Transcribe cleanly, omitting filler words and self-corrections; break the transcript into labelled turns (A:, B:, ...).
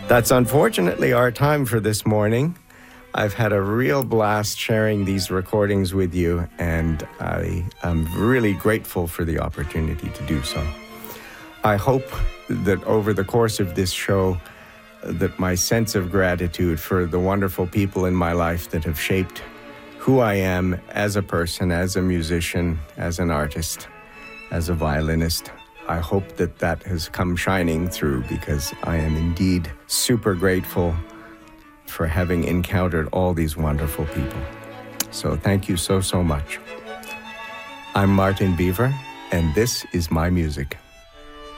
A: That's unfortunately our time for this morning. I've had a real blast sharing these recordings with you, and I am really grateful for the opportunity to do so. I hope that over the course of this show, that my sense of gratitude for the wonderful people in my life that have shaped who I am as a person, as a musician, as an artist, as a violinist, I hope that that has come shining through, because I am indeed super grateful for having encountered all these wonderful people. So thank you so much. I'm Martin Beaver, and this is my music.